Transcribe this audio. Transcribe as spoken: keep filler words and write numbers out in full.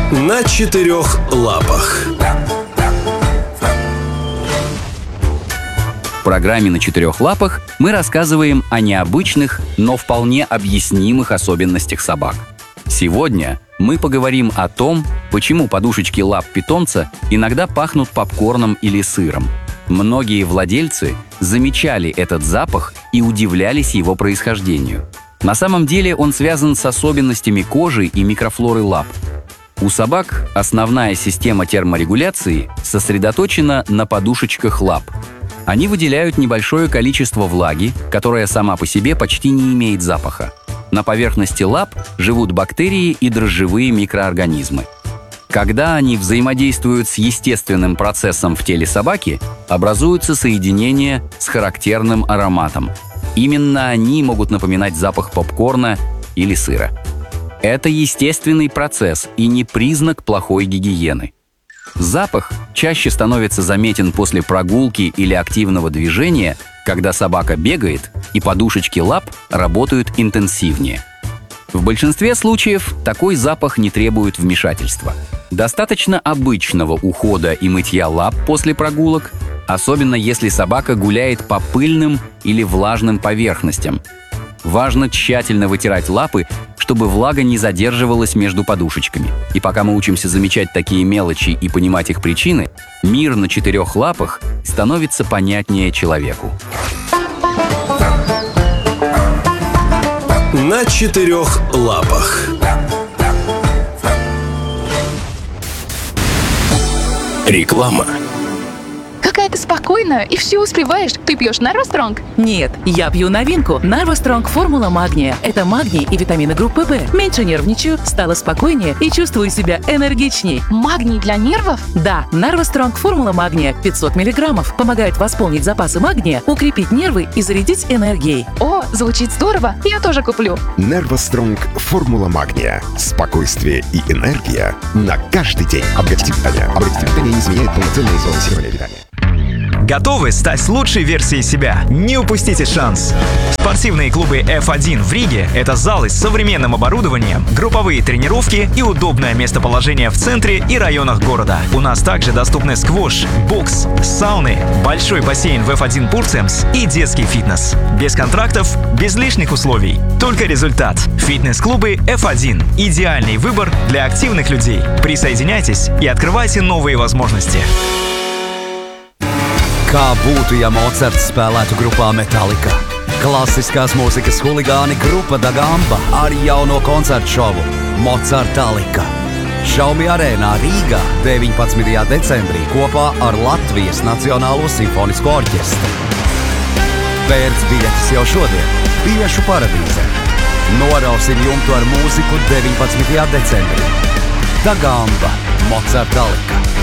На четырех лапах. В программе «На четырех лапах» мы рассказываем о необычных, но вполне объяснимых особенностях собак. Сегодня мы поговорим о том, почему подушечки лап питомца иногда пахнут попкорном или сыром. Многие владельцы замечали этот запах и удивлялись его происхождению. На самом деле он связан с особенностями кожи и микрофлоры лап. У собак основная система терморегуляции сосредоточена на подушечках лап. Они выделяют небольшое количество влаги, которая сама по себе почти не имеет запаха. На поверхности лап живут бактерии и дрожжевые микроорганизмы. Когда они взаимодействуют с естественным процессом в теле собаки, образуются соединения с характерным ароматом. Именно они могут напоминать запах попкорна или сыра. Это естественный процесс и не признак плохой гигиены. Запах чаще становится заметен после прогулки или активного движения, когда собака бегает и подушечки лап работают интенсивнее. В большинстве случаев такой запах не требует вмешательства. Достаточно обычного ухода и мытья лап после прогулок, особенно если собака гуляет по пыльным или влажным поверхностям. Важно тщательно вытирать лапы, чтобы влага не задерживалась между подушечками. И пока мы учимся замечать такие мелочи и понимать их причины, мир на четырех лапах становится понятнее человеку. На четырех лапах. Реклама. Какая ты спокойная и все успеваешь. Ты пьешь Nervostronг? Нет, я пью новинку Nervostronг Формула Магния. Это магний и витамины группы В. Меньше нервничаю, стала спокойнее и чувствую себя энергичней. Магний для нервов? Да, Nervostronг Формула Магния пятьсот миллиграммов помогает восполнить запасы магния, укрепить нервы и зарядить энергией. О, звучит здорово. Я тоже куплю. Nervostronг Формула Магния. Спокойствие и энергия на каждый день. Обогатите питание. Обогатите питание не изменяет полноценное сбалансированное питание. Готовы стать лучшей версией себя? Не упустите шанс! Спортивные клубы эф один в Риге – это залы с современным оборудованием, групповые тренировки и удобное местоположение в центре и районах города. У нас также доступны сквош, бокс, сауны, большой бассейн в эф один Пурцемс и детский фитнес. Без контрактов, без лишних условий. Только результат. Фитнес-клубы эф один – идеальный выбор для активных людей. Присоединяйтесь и открывайте новые возможности. Kā būtu, ja Mocarts spēlētu grupā Metallica? Klasiskās mūzikas huligāni grupa Da Gamba ar jauno koncertu šovu Mocartalika. Šaumi arēnā Rīgā deviņpadsmitajā decembrī kopā ar Latvijas Nacionālo simfonisko orķestri. Pērc biļetes jau šodien Biļešu paradīzē. Norausim jumtu ar mūziku deviņpadsmitajā decembrī. Da Gamba, Mocartalika.